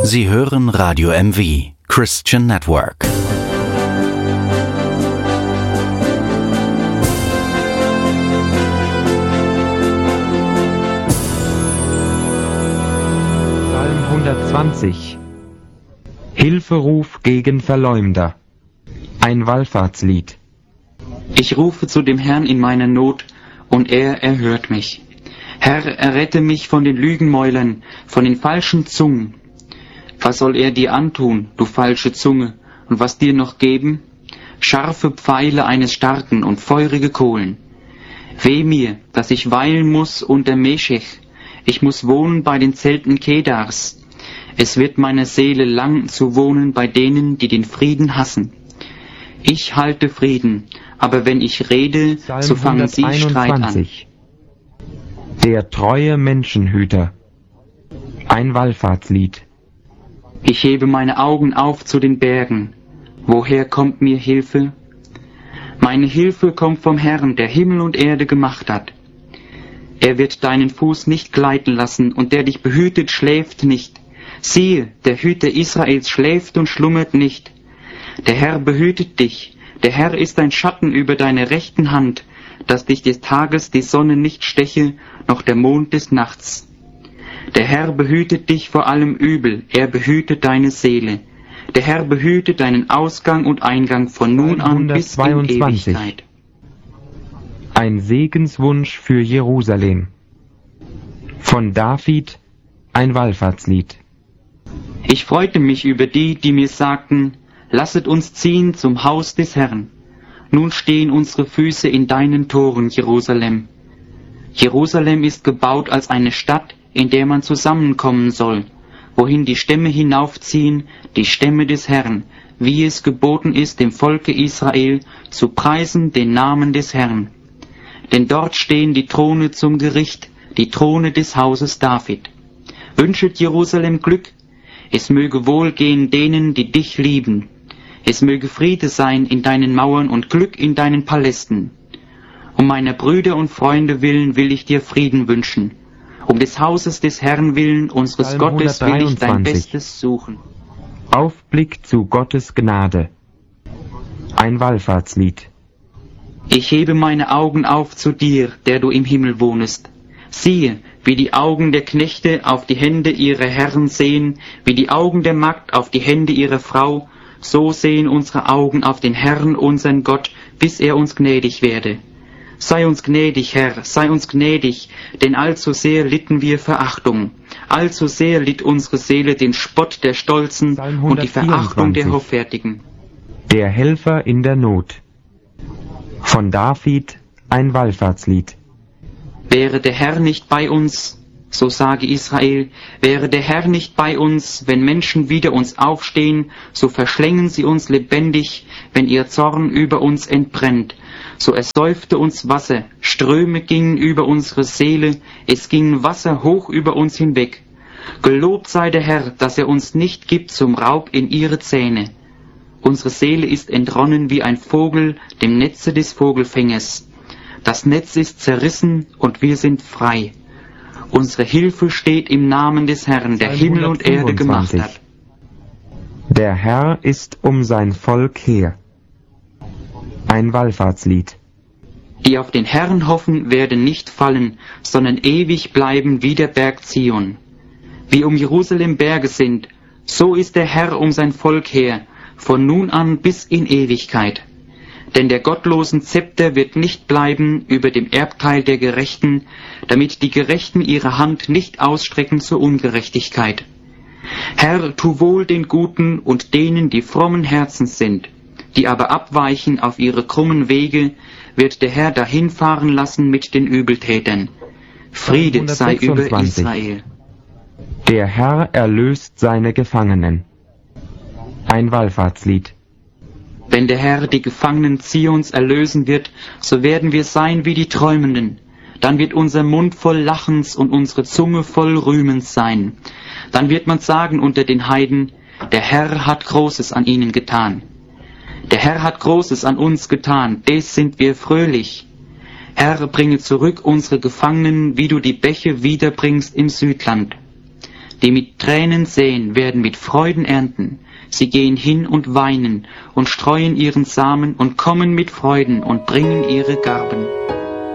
Sie hören Radio MV, Christian Network. Psalm 120. Hilferuf gegen Verleumder. Ein Wallfahrtslied. Ich rufe zu dem Herrn in meiner Not, und er erhört mich. Herr, errette mich von den Lügenmäulern, von den falschen Zungen. Was soll er dir antun, du falsche Zunge, und was dir noch geben? Scharfe Pfeile eines Starken und feurige Kohlen. Weh mir, dass ich weilen muss unter Meschech. Ich muss wohnen bei den Zelten Kedars. Es wird meiner Seele lang zu wohnen bei denen, die den Frieden hassen. Ich halte Frieden, aber wenn ich rede, Psalm so fangen sie Streit an. 121. Der treue Menschenhüter. Ein Wallfahrtslied. Ich hebe meine Augen auf zu den Bergen. Woher kommt mir Hilfe? Meine Hilfe kommt vom Herrn, der Himmel und Erde gemacht hat. Er wird deinen Fuß nicht gleiten lassen, und der dich behütet, schläft nicht. Siehe, der Hüter Israels schläft und schlummert nicht. Der Herr behütet dich, der Herr ist ein Schatten über deine rechten Hand, dass dich des Tages die Sonne nicht steche, noch der Mond des Nachts. Der Herr behütet dich vor allem Übel, er behütet deine Seele. Der Herr behütet deinen Ausgang und Eingang von nun an bis in 122. Ewigkeit. Ein Segenswunsch für Jerusalem. Von David, ein Wallfahrtslied. Ich freute mich über die, die mir sagten, lasset uns ziehen zum Haus des Herrn. Nun stehen unsere Füße in deinen Toren, Jerusalem. Jerusalem ist gebaut als eine Stadt, in der man zusammenkommen soll, wohin die Stämme hinaufziehen, die Stämme des Herrn, wie es geboten ist dem Volke Israel, zu preisen den Namen des Herrn. Denn dort stehen die Throne zum Gericht, die Throne des Hauses David. Wünschet Jerusalem Glück, es möge wohl gehen denen, die dich lieben. Es möge Friede sein in deinen Mauern und Glück in deinen Palästen. Um meiner Brüder und Freunde willen will ich dir Frieden wünschen. Um des Hauses des Herrn willen, unseres Psalm Gottes, will ich dein 123. Bestes suchen. Aufblick zu Gottes Gnade. Ein Wallfahrtslied. Ich hebe meine Augen auf zu dir, der du im Himmel wohnest. Siehe, wie die Augen der Knechte auf die Hände ihrer Herren sehen, wie die Augen der Magd auf die Hände ihrer Frau, so sehen unsere Augen auf den Herrn, unseren Gott, bis er uns gnädig werde. Sei uns gnädig, Herr, sei uns gnädig, denn allzu sehr litten wir Verachtung. Allzu sehr litt unsere Seele den Spott der Stolzen Psalm und die Verachtung der 124. Hoffärtigen. Der Helfer in der Not. Von David, ein Wallfahrtslied. Wäre der Herr nicht bei uns, so sage Israel, wäre der Herr nicht bei uns, wenn Menschen wider uns aufstehen, so verschlängen sie uns lebendig, wenn ihr Zorn über uns entbrennt. So ersäufte uns Wasser, Ströme gingen über unsere Seele, es ging Wasser hoch über uns hinweg. Gelobt sei der Herr, dass er uns nicht gibt zum Raub in ihre Zähne. Unsere Seele ist entronnen wie ein Vogel dem Netze des Vogelfängers. Das Netz ist zerrissen und wir sind frei. Unsere Hilfe steht im Namen des Herrn, der Psalm Himmel und Erde gemacht 125. hat. Der Herr ist um sein Volk her. Ein Wallfahrtslied. Die auf den Herrn hoffen, werden nicht fallen, sondern ewig bleiben wie der Berg Zion. Wie um Jerusalem Berge sind, so ist der Herr um sein Volk her, von nun an bis in Ewigkeit. Denn der gottlosen Zepter wird nicht bleiben über dem Erbteil der Gerechten, damit die Gerechten ihre Hand nicht ausstrecken zur Ungerechtigkeit. Herr, tu wohl den Guten und denen, die frommen Herzens sind, die aber abweichen auf ihre krummen Wege, wird der Herr dahinfahren lassen mit den Übeltätern. Friede sei über 126. Israel. Der Herr erlöst seine Gefangenen. Ein Wallfahrtslied. Wenn der Herr die Gefangenen Zions erlösen wird, so werden wir sein wie die Träumenden. Dann wird unser Mund voll Lachens und unsere Zunge voll Rühmens sein. Dann wird man sagen unter den Heiden, der Herr hat Großes an ihnen getan. Der Herr hat Großes an uns getan, des sind wir fröhlich. Herr, bringe zurück unsere Gefangenen, wie du die Bäche wiederbringst im Südland. Die mit Tränen säen, werden mit Freuden ernten. Sie gehen hin und weinen und streuen ihren Samen und kommen mit Freuden und bringen ihre Garben.